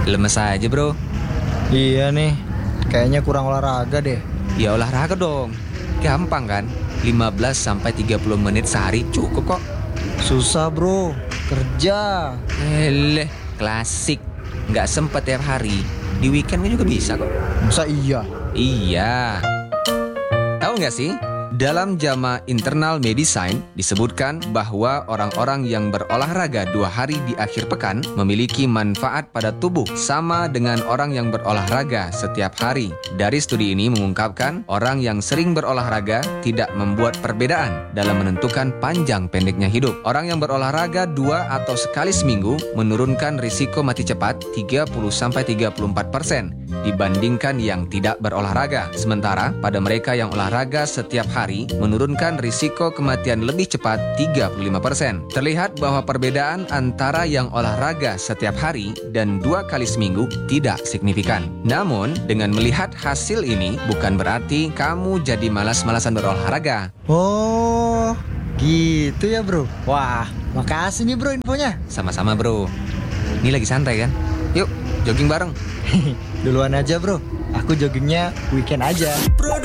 Lemes aja bro. Iya nih, kayaknya kurang olahraga deh. Ya olahraga dong. Gampang kan? 15-30 menit sehari cukup kok. Susah bro, kerja. Klasik. Nggak sempet tiap hari. Di weekend kan juga bisa kok. Masa iya? Iya. Tahu nggak sih? Dalam JAMA Internal Medicine disebutkan bahwa orang-orang yang berolahraga 2 hari di akhir pekan memiliki manfaat pada tubuh sama dengan orang yang berolahraga setiap hari. Dari studi ini mengungkapkan orang yang sering berolahraga tidak membuat perbedaan dalam menentukan panjang pendeknya hidup. Orang yang berolahraga 2 atau sekali seminggu menurunkan risiko mati cepat 30-34% dibandingkan yang tidak berolahraga. Sementara pada mereka yang olahraga setiap hari menurunkan risiko kematian lebih cepat 35%. Terlihat bahwa perbedaan antara yang olahraga setiap hari dan 2 kali seminggu tidak signifikan. Namun, dengan melihat hasil ini bukan berarti kamu jadi malas-malasan berolahraga. Oh, gitu ya bro. Wah, makasih nih bro infonya. Sama-sama bro. Ini lagi santai kan? Yuk, jogging bareng. Duluan aja bro, aku joggingnya weekend aja.